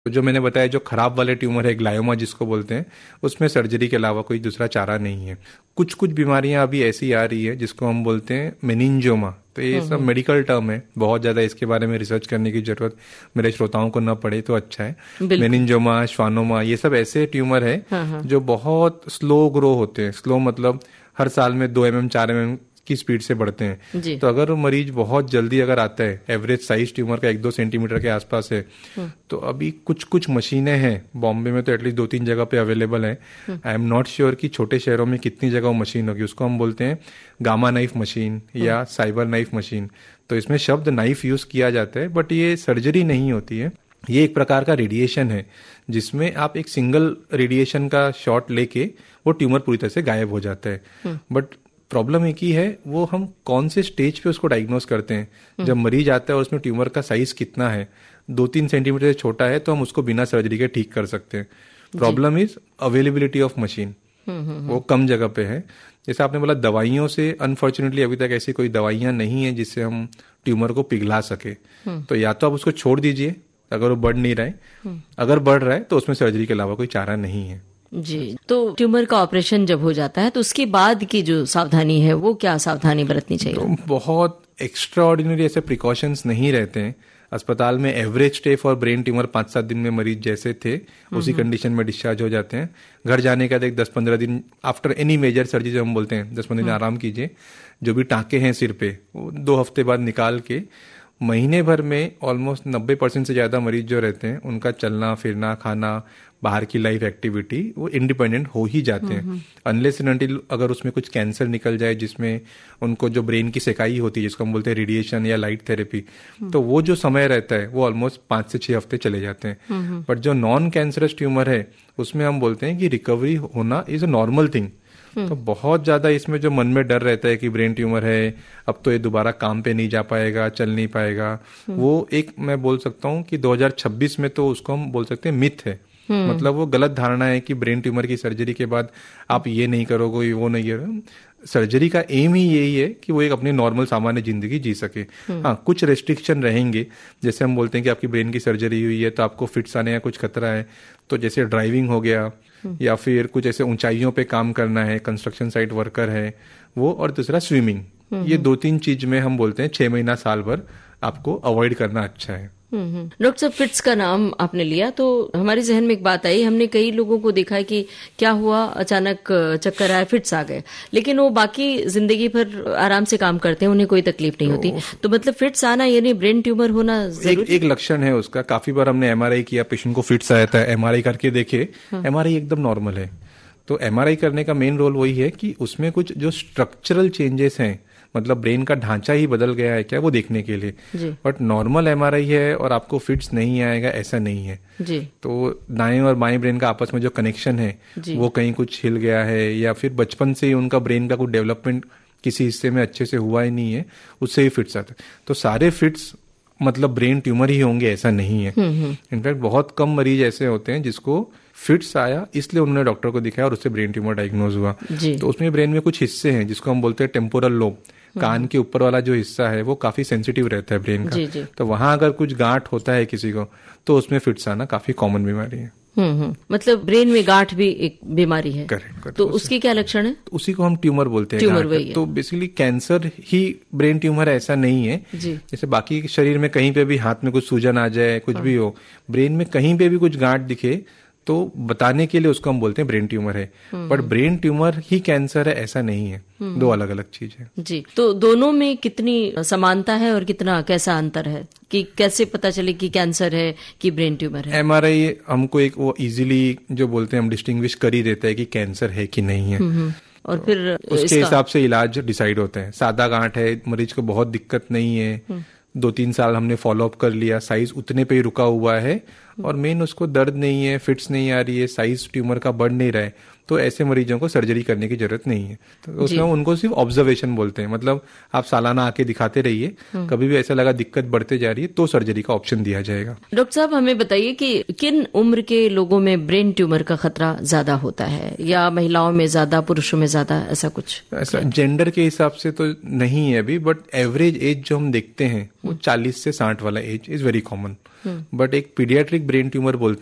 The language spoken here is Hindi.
तो जो मैंने बताया जो खराब वाले ट्यूमर है, ग्लायोमा जिसको बोलते हैं, उसमें सर्जरी के अलावा कोई दूसरा चारा नहीं है। कुछ कुछ बीमारियां अभी ऐसी आ रही है जिसको हम बोलते हैं मेनिंजियोमा। तो ये सब मेडिकल टर्म है, बहुत ज़्यादा इसके बारे में रिसर्च करने की जरूरत मेरे श्रोताओं को न पड़े तो अच्छा है। मेनिंजियोमा, श्वानोमा, ये सब ऐसे ट्यूमर है जो बहुत स्लो ग्रो होते हैं। स्लो मतलब हर साल में 2 mm 4 mm की स्पीड से बढ़ते हैं। तो अगर मरीज बहुत जल्दी अगर आता है, एवरेज साइज ट्यूमर का 1-2 सेंटीमीटर के आसपास है, तो अभी कुछ कुछ मशीनें हैं बॉम्बे में, तो एटलीस्ट 2-3 जगह पे अवेलेबल है। आई एम नॉट श्योर कि छोटे शहरों में कितनी जगह वो मशीन होगी। उसको हम बोलते हैं गामा नाइफ मशीन या साइबर नाइफ मशीन। तो इसमें शब्द नाइफ यूज किया जाता है, बट ये सर्जरी नहीं होती है। ये एक प्रकार का रेडिएशन है जिसमें आप एक सिंगल रेडिएशन का शॉट लेके वो ट्यूमर पूरी तरह से गायब हो जाता है। बट प्रॉब्लम एक ही है, वो हम कौन से स्टेज पे उसको डायग्नोस करते हैं। जब मरीज आता है और उसमें ट्यूमर का साइज कितना है, 2-3 सेंटीमीटर से छोटा है, तो हम उसको बिना सर्जरी के ठीक कर सकते हैं। Problem is availability of machine, वो कम जगह पे है। जैसे आपने बोला दवाइयों से, अनफॉर्चुनेटली अभी तक ऐसी कोई दवाइयां नहीं है जिससे हम ट्यूमर को पिघला सके। तो या तो आप उसको छोड़ दीजिए अगर वो बढ़ नहीं रहा है, अगर बढ़ रहा है तो उसमें सर्जरी के अलावा कोई चारा नहीं है। जी, तो ट्यूमर का ऑपरेशन जब हो जाता है तो उसके बाद की जो सावधानी है वो क्या सावधानी बरतनी चाहिए? तो बहुत एक्स्ट्रा ऑर्डिनरी ऐसे प्रिकॉशंस नहीं रहते हैं। अस्पताल में average stay for brain tumour 5-7 दिन में मरीज जैसे थे उसी कंडीशन में डिस्चार्ज हो जाते हैं। घर जाने के बाद 10-15 दिन आफ्टर एनी मेजर सर्जरी जो हम बोलते हैं 10-15 दिन आराम कीजिए। जो भी टाँके हैं सिर पे वो 2 हफ्ते बाद निकाल के महीने भर में ऑलमोस्ट 90% से ज़्यादा मरीज जो रहते हैं उनका चलना फिरना, खाना, बाहर की लाइफ एक्टिविटी वो इंडिपेंडेंट हो ही जाते हैं। अनलेस एंड अनटिल अगर उसमें कुछ कैंसर निकल जाए जिसमें उनको जो ब्रेन की सेकाई होती है जिसको हम बोलते हैं रेडिएशन या लाइट थेरेपी, तो वो जो समय रहता है वो ऑलमोस्ट 5 से 6 हफ्ते चले जाते हैं। बट जो नॉन कैंसरस ट्यूमर है उसमें हम बोलते हैं कि रिकवरी होना इज अ नॉर्मल थिंग। तो बहुत ज्यादा इसमें जो मन में डर रहता है कि ब्रेन ट्यूमर है, अब तो ये दोबारा काम पे नहीं जा पाएगा, चल नहीं पाएगा, वो एक मैं बोल सकता हूँ कि 2026 में तो उसको हम बोल सकते हैं मिथ है। मतलब वो गलत धारणा है कि ब्रेन ट्यूमर की सर्जरी के बाद आप ये नहीं करोगे, वो नहीं करोगे। सर्जरी का एम ही यही है कि वो एक अपनी नॉर्मल सामान्य जिंदगी जी सके। हाँ, कुछ रेस्ट्रिक्शन रहेंगे, जैसे हम बोलते हैं कि आपकी ब्रेन की सर्जरी हुई है तो आपको फिट्स आने का कुछ खतरा है, तो जैसे ड्राइविंग हो गया या फिर कुछ ऐसे ऊंचाइयों पे काम करना है, कंस्ट्रक्शन साइट वर्कर है वो, और दूसरा स्विमिंग। ये 2-3 चीज में हम बोलते हैं 6 महीना साल भर आपको अवॉइड करना अच्छा है। डॉक्टर साहब, फिट्स का नाम आपने लिया तो हमारे जहन में एक बात आई। हमने कई लोगों को देखा है कि क्या हुआ, अचानक चक्कर आया, फिट्स आ गए, लेकिन वो बाकी जिंदगी भर आराम से काम करते हैं, उन्हें कोई तकलीफ नहीं होती। तो मतलब फिट्स आना यानी ब्रेन ट्यूमर होना जरूरी एक लक्षण है उसका। काफी बार हमने MRI किया, पेशेंट को फिट्स आया था, MRI करके देखे MRI एकदम नॉर्मल है। तो MRI करने का मेन रोल वही है कि उसमें कुछ जो स्ट्रक्चरल चेंजेस हैं, मतलब ब्रेन का ढांचा ही बदल गया है क्या, वो देखने के लिए। बट नॉर्मल MRI है और आपको फिट्स नहीं आएगा ऐसा नहीं है जी। तो दाएं और बाएं ब्रेन का आपस में जो कनेक्शन है वो कहीं कुछ हिल गया है या फिर बचपन से ही उनका ब्रेन का कुछ डेवलपमेंट किसी हिस्से में अच्छे से हुआ ही नहीं है, उससे ही फिट्स आते हैं। तो सारे फिट्स मतलब ब्रेन ट्यूमर ही होंगे ऐसा नहीं है। इनफैक्ट बहुत कम मरीज ऐसे होते हैं जिसको फिट्स आया इसलिए उन्होंने डॉक्टर को दिखाया और उससे ब्रेन ट्यूमर डायग्नोज हुआ। तो उसमें ब्रेन में कुछ हिस्से हैं जिसको हम बोलते हैं टेम्पोरल लोब, कान के ऊपर वाला जो हिस्सा है वो काफी सेंसिटिव रहता है ब्रेन का। तो वहां अगर कुछ गांठ होता है किसी को तो उसमें फिट्स आना काफी कॉमन बीमारी है। मतलब ब्रेन में गांठ भी एक बीमारी है। करेक्ट। तो उसकी क्या लक्षण है? तो उसी को हम ट्यूमर बोलते हैं। ट्यूमर वही है। तो बेसिकली कैंसर ही ब्रेन ट्यूमर ऐसा नहीं है जी। जैसे बाकी शरीर में कहीं पे भी हाथ में कुछ सूजन आ जाए, कुछ भी हो, ब्रेन में कहीं पे भी कुछ गांठ दिखे तो बताने के लिए उसको हम बोलते हैं ब्रेन ट्यूमर है। But brain tumour he cancer है ऐसा नहीं है, दो अलग अलग चीज है जी। तो दोनों में कितनी समानता है और कितना कैसा अंतर है कि कैसे पता चले कि कैंसर है कि ब्रेन ट्यूमर है? MRI हमको एक वो इजीली जो बोलते हैं हम डिस्टिंग्विश कर ही देता है कि कैंसर है कि नहीं है। और फिर उसके हिसाब से इलाज डिसाइड होता है। सादा गांठ है, मरीज को बहुत दिक्कत नहीं है, 2-3 साल हमने फॉलोअप कर लिया, साइज उतने पे ही रुका हुआ है और मेन उसको दर्द नहीं है, फिट्स नहीं आ रही है, साइज ट्यूमर का बढ़ नहीं रहा है, तो ऐसे मरीजों को सर्जरी करने की जरूरत नहीं है। तो उसमें उनको सिर्फ ऑब्जर्वेशन बोलते हैं। मतलब आप सालाना आके दिखाते रहिए, कभी भी ऐसा लगा दिक्कत बढ़ते जा रही है तो सर्जरी का ऑप्शन दिया जाएगा। डॉक्टर साहब, हमें बताइए कि किन उम्र के लोगों में ब्रेन ट्यूमर का खतरा ज्यादा होता है, या महिलाओं में ज्यादा, पुरुषों में ज्यादा, ऐसा कुछ? ऐसा जेंडर के हिसाब से तो नहीं है अभी, बट एवरेज एज जो हम देखते हैं वो 40 से 60 वाला as is very common. But एक पीडियाट्रिक ब्रेन ट्यूमर बोलते